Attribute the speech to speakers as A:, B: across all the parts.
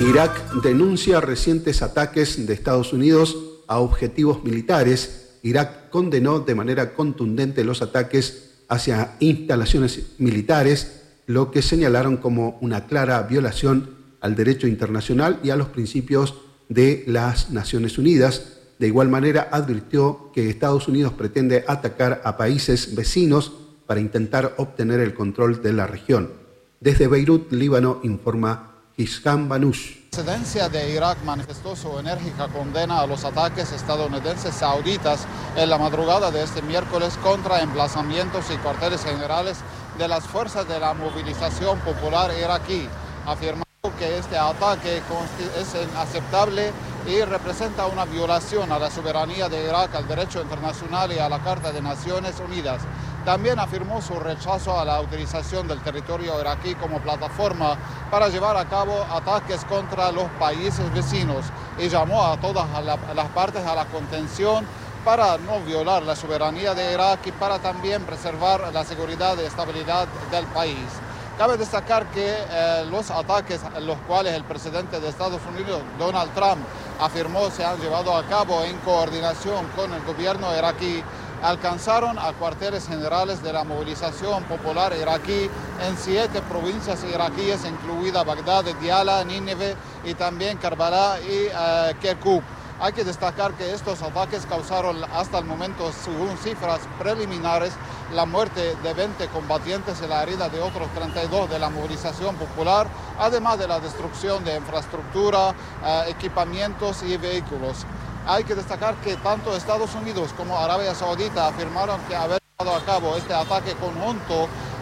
A: Irak denuncia recientes ataques de Estados Unidos a objetivos militares. Irak condenó de manera contundente los ataques hacia instalaciones militares, lo que señalaron como una clara violación al derecho internacional y a los principios de las Naciones Unidas. De igual manera, advirtió que Estados Unidos pretende atacar a países vecinos para intentar obtener el control de la región. Desde Beirut, Líbano, informa Hisham Banush.
B: La presidencia de Irak manifestó su enérgica condena a los ataques estadounidenses sauditas en la madrugada de este miércoles contra emplazamientos y cuarteles generales de las fuerzas de la movilización popular iraquí, afirmando que este ataque es inaceptable y representa una violación a la soberanía de Irak, al derecho internacional y a la Carta de Naciones Unidas. También afirmó su rechazo a la utilización del territorio iraquí como plataforma para llevar a cabo ataques contra los países vecinos y llamó a todas las partes a la contención para no violar la soberanía de Irak y para también preservar la seguridad y estabilidad del país. Cabe destacar que los ataques en los cuales el presidente de Estados Unidos, Donald Trump, afirmó se han llevado a cabo en coordinación con el gobierno iraquí, alcanzaron a cuarteles generales de la movilización popular iraquí en 7 provincias iraquíes, incluida Bagdad, Diyala, Nínive y también Karbala y Kirkuk. Hay que destacar que estos ataques causaron hasta el momento, según cifras preliminares, la muerte de 20 combatientes y la herida de otros 32 de la movilización popular, además de la destrucción de infraestructura, equipamientos y vehículos. Hay que destacar que tanto Estados Unidos como Arabia Saudita afirmaron que haber llevado a cabo este ataque conjunto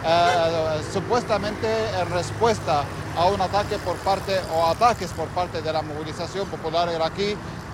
B: supuestamente en respuesta a un ataque por parte o ataques por parte de la movilización popular iraquí,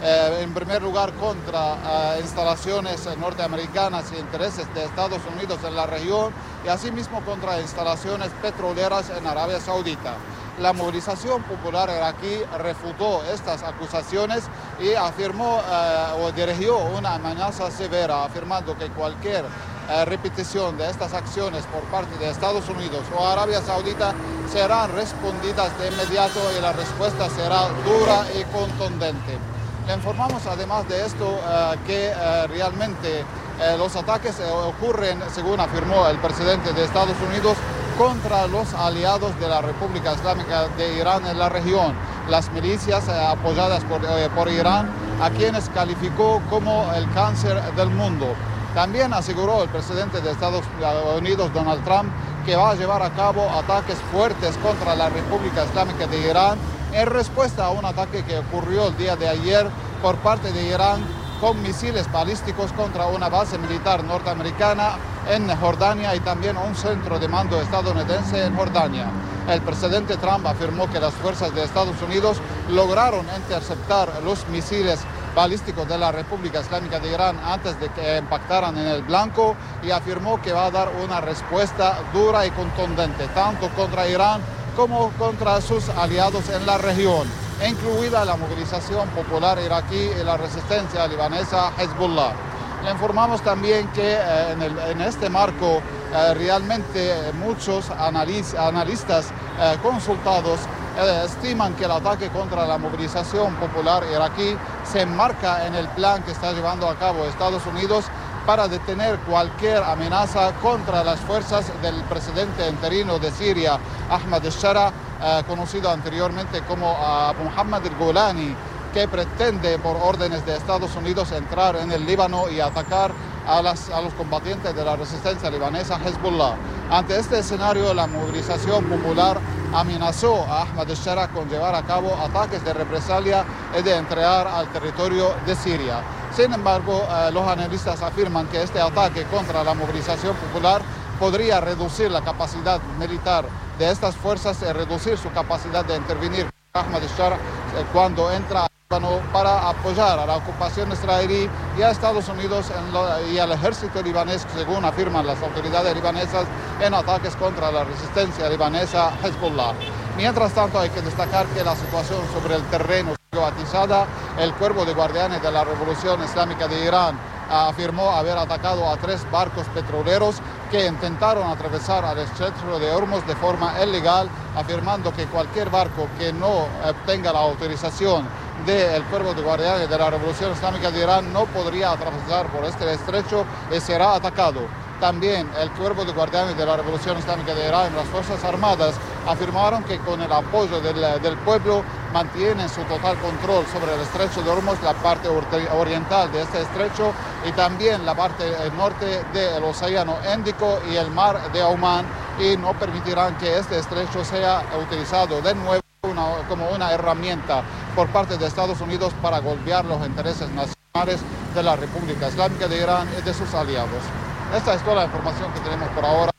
B: en primer lugar contra instalaciones norteamericanas y intereses de Estados Unidos en la región y asimismo contra instalaciones petroleras en Arabia Saudita. La movilización popular iraquí refutó estas acusaciones y afirmó o dirigió una amenaza severa, afirmando que cualquier repetición de estas acciones por parte de Estados Unidos o Arabia Saudita serán respondidas de inmediato y la respuesta será dura y contundente. Le informamos además de esto que realmente los ataques ocurren, según afirmó el presidente de Estados Unidos, contra los aliados de la República Islámica de Irán en la región, las milicias apoyadas por Irán, a quienes calificó como el cáncer del mundo. También aseguró el presidente de Estados Unidos, Donald Trump, que va a llevar a cabo ataques fuertes contra la República Islámica de Irán en respuesta a un ataque que ocurrió el día de ayer por parte de Irán con misiles balísticos contra una base militar norteamericana en Jordania y también un centro de mando estadounidense en Jordania. El presidente Trump afirmó que las fuerzas de Estados Unidos lograron interceptar los misiles balísticos de la República Islámica de Irán antes de que impactaran en el blanco y afirmó que va a dar una respuesta dura y contundente, tanto contra Irán como contra sus aliados en la región, incluida la movilización popular iraquí y la resistencia libanesa Hezbollah. Le informamos también que en este marco realmente muchos analistas consultados estiman que el ataque contra la movilización popular iraquí se enmarca en el plan que está llevando a cabo Estados Unidos para detener cualquier amenaza contra las fuerzas del presidente interino de Siria, Ahmad al-Shara, conocido anteriormente como Abu Muhammad al-Golani, que pretende por órdenes de Estados Unidos entrar en el Líbano y atacar a los combatientes de la resistencia libanesa Hezbollah. Ante este escenario, la movilización popular amenazó a Ahmad al-Shara con llevar a cabo ataques de represalia y de entrar al territorio de Siria. Sin embargo, los analistas afirman que este ataque contra la movilización popular podría reducir la capacidad militar de estas fuerzas y reducir su capacidad de intervenir Ahmad al-Shara cuando entra para apoyar a la ocupación israelí y a Estados Unidos y al ejército libanés, según afirman las autoridades libanesas, en ataques contra la resistencia libanesa Hezbollah. Mientras tanto, hay que destacar que la situación sobre el terreno sigue atizada. El Cuerpo de Guardianes de la Revolución Islámica de Irán afirmó haber atacado a 3 barcos petroleros que intentaron atravesar al estrecho de Hormuz de forma ilegal, afirmando que cualquier barco que no tenga la autorización del Cuerpo de Guardianes de la Revolución Islámica de Irán no podría atravesar por este estrecho y será atacado. También el Cuerpo de Guardianes de la Revolución Islámica de Irán y las Fuerzas Armadas afirmaron que con el apoyo del pueblo mantienen su total control sobre el estrecho de Hormuz, la parte oriental de este estrecho y también la parte norte del Océano Índico y el mar de Omán, y no permitirán que este estrecho sea utilizado de nuevo como una herramienta por parte de Estados Unidos para golpear los intereses nacionales de la República Islámica de Irán y de sus aliados. Esta es toda la información que tenemos por ahora.